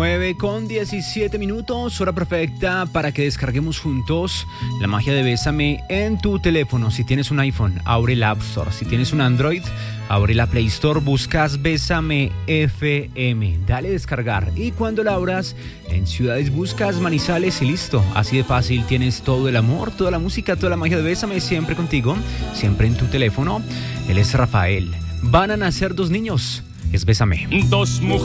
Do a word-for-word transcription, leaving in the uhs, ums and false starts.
nueve con diecisiete minutos, hora perfecta para que descarguemos juntos la magia de Bésame en tu teléfono. Si tienes un iPhone, abre el App Store. Si tienes un Android, abre la Play Store, buscas Bésame F M, dale descargar y cuando la abras, en ciudades buscas Manizales y listo. Así de fácil, tienes todo el amor, toda la música, toda la magia de Bésame siempre contigo, siempre en tu teléfono. Él es Rafael. Van a nacer dos niños. Es Bésame. Dos mujeres.